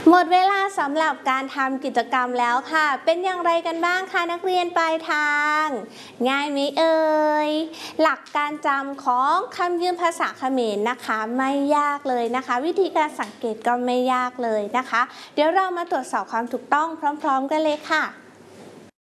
หมดเวลาสำหรับการทำกิจกรรมแล้วค่ะเป็นอย่างไรกันบ้างคะนักเรียนปลายทางง่ายไหมเอ่ยหลักการจำของคำยืมภาษาเขมรนะคะไม่ยากเลยนะคะวิธีการสังเกตก็ไม่ยากเลยนะคะเดี๋ยวเรามาตรวจสอบความถูกต้องพร้อมๆกันเลยค่ะ